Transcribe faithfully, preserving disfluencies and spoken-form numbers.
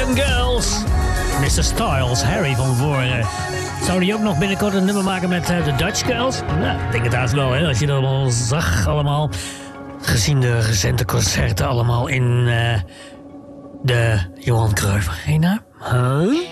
American Girls. mister Styles, Harry van voren. Zou die ook nog binnenkort een nummer maken met uh, de Dutch Girls? Nou, ik denk het haast wel, hè, als je dat allemaal zag allemaal. Gezien de recente concerten allemaal in uh, de Johan Cruijff Arena. Huh?